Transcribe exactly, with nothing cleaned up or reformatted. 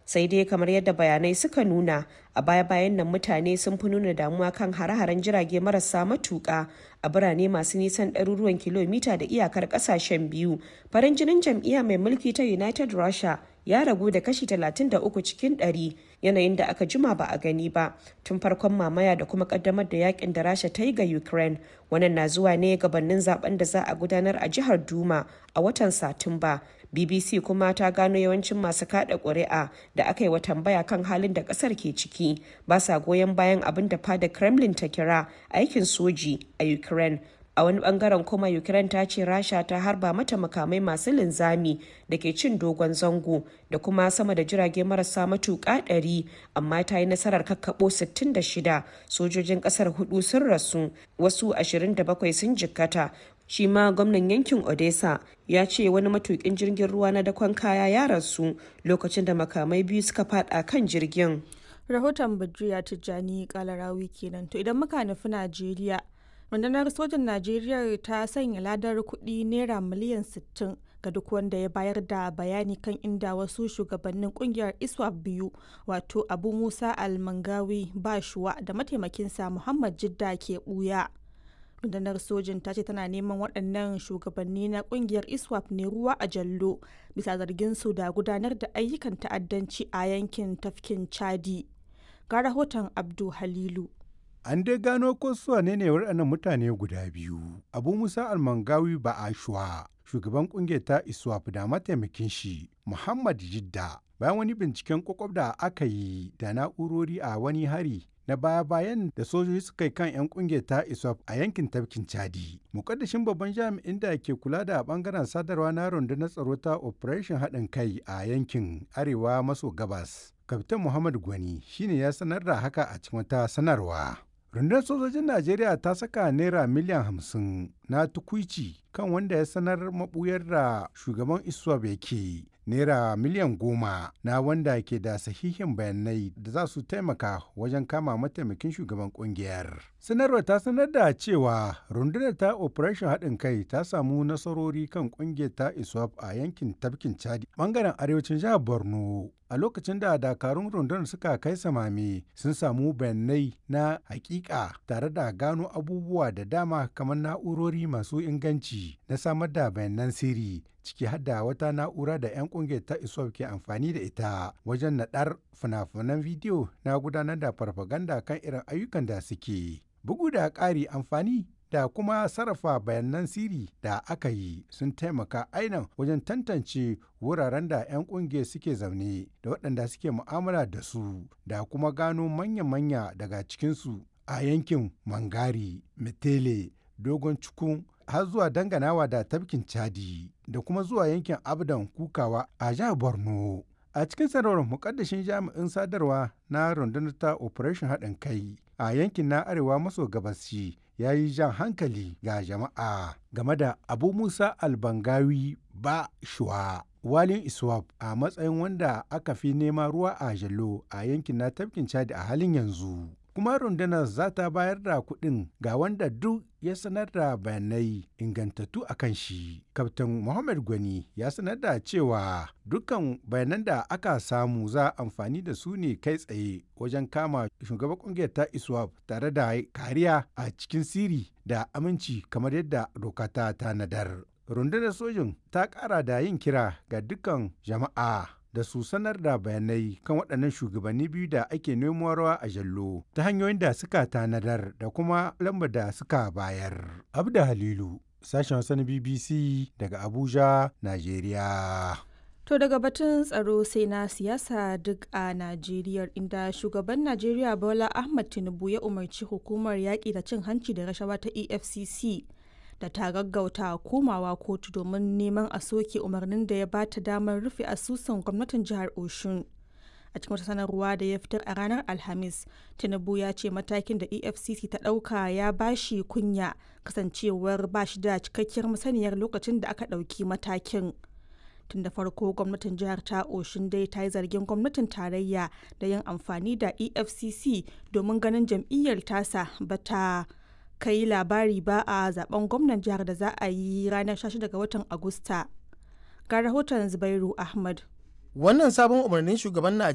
sai dai kamar yadda bayanai suka nuna a baya-bayan nan mutane sun fi nuna damuwa kan hare-haren jirage marasa matuƙa a birane masu nisan ɗaruruwan kilomita da iyakar ƙasashen biyu. Farin jinin jam'iyya mai mulki ta United Russia ya ragu da kashi talatin da uku cikin ɗari, yanayin da aka jima ba a gani ba tun farkon mamaya da kuma kaddamar da yakin da Rasha ta yi ga Ukraine. Wannan na zuwa ne gabanin zaben da za a gudanar a jihar Duma a watan Satumba. B B C kuma ta gano yawancin masu kada ƙuri'a da aka yi wa tambaya kan halin da ƙasar ke ciki ba sa goyon bayan abin da fada Kremlin ta kira aikin soji a Ukraine. A wani bangaren kuma Ukraine ta ce Rasha ta harba mata makamai masu linzami da ke cin dogon zango da kuma sama da jirage marasa matuƙa ɗari, amma ta yi nasarar kakkaɓo sittin da shida. Sojojin ƙasar hudu sun rasu, wasu ashirin da bakwai sun jikkata. Shi ma gwamnan yankin Odessa ya ce wani matukin jirgin ruwa na dakon kaya ya rasu lokacin da makamai biyu suka fada kan jirgin. Rahoton Badriya Tijjani Kalarawi kenan. To idan muka nufi Najeriya, rundunar sojan Najeriya ta sanya ladar kuɗi naira miliyan sittin ga duk wanda ya bayar da bayani kan inda wasu shugabannin kungiyar ISWAP biyu, wato Abu Musa Al-Mangawi Bashuwa da mataimakinsa Muhammad Jidda ke ɓuya. Rundunar sojin ta ce tana neman waɗannan shugabanni na ƙungiyar ISWAP ne ruwa a jallo bisa zargin su da gudanar da ayyukan ta'addanci a yankin tafkin Chadi. Ga rahoton Abdu Halilu. An dai gano ko su ne ne waɗannan mutane guda biyu. Abu Musa Almangawi Ba'ashwa, shugaban ƙungiyar ta ISWAP da mataimakin shi Muhammad Jidda. Bayan wani binciken kwakwab da aka yi da na'urori a wani hari na baya-bayan da sojoji suka yi kan 'yan kungiyar ta ISWAP a yankin tafkin Chadi. Mukaddashin babban jami'in da ke kula da bangaren sadarwa na rundunar tsaro ta Operation haɗin kai a yankin Arewa maso gabas, Kaftan Muhammad Gwani shine ya sanar da haka a cikin wata sanarwa. Rundunar sojojin Najeriya ta saka naira miliyan hamsin na tukuici kan wanda ya sanar mabuyar da shugaban ISWAP yake. Naira miliyan goma na wanda ke da sahihin bayanai da za su taimaka wajen kama mataimakin shugaban kungiyar. Sanarwar ta sanar da cewa rundunar ta Operation haɗin kai ta samu nasarori kan kungiyar ta ISWAP a yankin tafkin Chadi bangaren arewacin jihar Borno. A lokacin da dakarun rundunar suka kai samame sun samu bayanai na hakika tare da gano abubuwa da dama kamar na'urori masu inganci na samar da bayanan sirri, ciki hadda wata na'ura da 'yan kungiyar ta ISWAP ke amfani da ita wajen naɗar fina-finan bidiyo na gudanar da farfaganda kan irin ayyukan da suke. Bugu da ƙari, amfani da kuma sarrafa bayanan sirri da aka yi sun taimaka ainihin wajen tantance wuraren da 'yan kungiyar suke zaune da waɗanda suke mu'amala da su, da kuma gano manya-manya daga cikinsu a yankin Mangari, Metele, Dogon Cikun har zuwa danganawa da tafkin Chadi da kuma zuwa yankin Abdan Kukawa a jihar Borno. A cikin sanarwar, mukaddashin jami'in sadarwa na rundunar ta Operation haɗin kai a yankin na Arewa maso gabashi ya yi jan hankali ga jama'a game da Abu Musa Albangawi Bashuwa, walin ISWAP, a matsayin wanda aka fi nema ruwa a jallo a yankin na tafkin Chadi a halin yanzu. Kuma rundunar za ta bayar da kuɗin ga wanda duk ya sanar da bayanai ingantattu a kan shi. Kaftin Muhammad Gwani ya sanar da cewa dukkan bayanan da aka samu za a amfani da su ne kai tsaye wajen kama shugaban kungiyar ta ISWAP tare da kariya a cikin sirri da aminci kamar yadda doka ta tanadar. Rundunar sojin ta ƙara da yin kira ga dukkan jama'a da su sanar da bayanai kan waɗannan shugabanni biyu da ake nemo rawa a jallo ta hanyoyin da suka tanadar da kuma lambar da suka bayar. Abda Halilu, sashen Hausa na B B C daga Abuja, Najeriya. To daga batun tsaro sai na siyasa duk a Najeriya, inda shugaban Najeriya Bola Ahmed Tinubu ya umarci hukumar yaƙi da cin hanci da rashawa ta E F C C da ta gaggauta komawa kotu domin neman a soke umarnin da ya ba ta damar rufe asusun gwamnatin jihar Oshun. A cikin wata sanarwa da ya fitar a ranar Alhamis, Tinubu ya ce matakin da E F C C ta ɗauka ya bashi kunya kasancewar ba shi da cikakkiyar masaniyar lokacin da aka ɗauki matakin. Tun da farko gwamnatin jihar ta Oshun dai ta yi zargin gwamnatin tarayya da yin amfani da E F C C domin ganin jam'iyyar tasa bata kai labari ba a zaben gwamnan jihar da za a yi ranar sha shida ga watan Agusta. Ga rahoton Zubairu Ahmad. Wannan sabon umarnin shugaban Najeriya